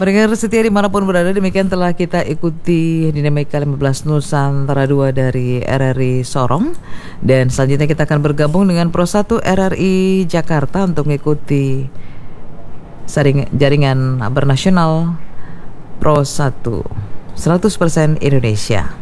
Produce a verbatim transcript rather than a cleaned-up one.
Pendengar setia dimanapun berada, demikian telah kita ikuti Dinamika lima belas Nusantara dua dari R R I Sorong. Dan selanjutnya kita akan bergabung dengan Pro satu R R I Jakarta untuk mengikuti jaringan bernasional Pro satu seratus persen Indonesia.